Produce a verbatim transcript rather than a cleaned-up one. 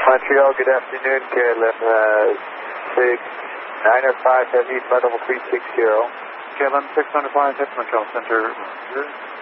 Montreal, good afternoon, Carolyn, uh, six nine oh five, Heavy, flight level three six zero. K L M six nine five, hit Montreal Center.